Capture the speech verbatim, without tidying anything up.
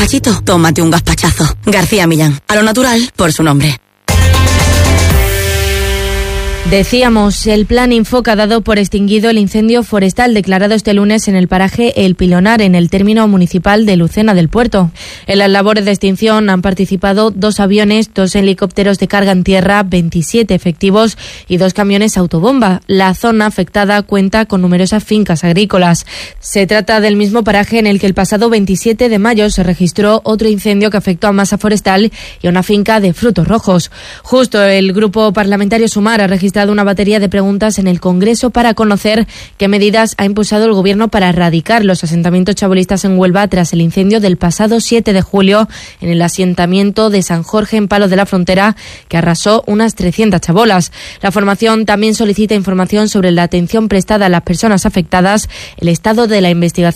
gazpachito? Tómate un gazpachazo. García Millán, a lo natural por su nombre. Decíamos, el plan Infoca ha dado por extinguido el incendio forestal declarado este lunes en el paraje El Pilonar, en el término municipal de Lucena del Puerto. En las labores de extinción han participado dos aviones, dos helicópteros de carga en tierra, veintisiete efectivos y dos camiones autobomba. La zona afectada cuenta con numerosas fincas agrícolas. Se trata del mismo paraje en el que el pasado veintisiete de mayo se registró otro incendio que afectó a masa forestal y a una finca de frutos rojos. Justo el grupo parlamentario Sumar ha registrado una batería de preguntas en el Congreso para conocer qué medidas ha impulsado el Gobierno para erradicar los asentamientos chabolistas en Huelva tras el incendio del pasado siete de julio en el asentamiento de San Jorge en Palos de la Frontera, que arrasó unas trescientas chabolas. La formación también solicita información sobre la atención prestada a las personas afectadas, el estado de la investigación